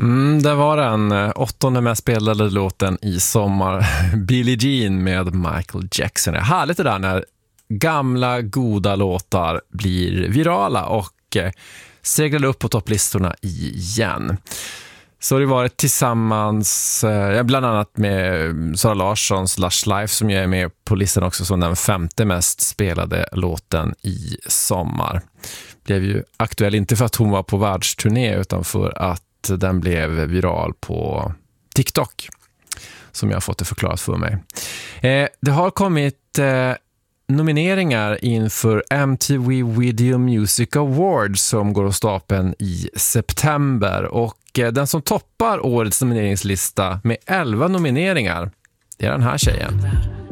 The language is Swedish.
Det var den 8:e mest spelade låten i sommar. Billie Jean med Michael Jackson. Det är härligt det där när gamla goda låtar blir virala och seglar upp på topplistorna igen. Så det var tillsammans bland annat med Sara Larssons Lush Life som är med på listan också som den 5:e mest spelade låten i sommar. Blev ju aktuell inte för att hon var på världsturné utan för att den blev viral på TikTok som jag har fått det förklarat för mig. Det har kommit nomineringar inför MTV Video Music Awards som går av stapeln i september och den som toppar årets nomineringslista med 11 nomineringar, det är den här tjejen.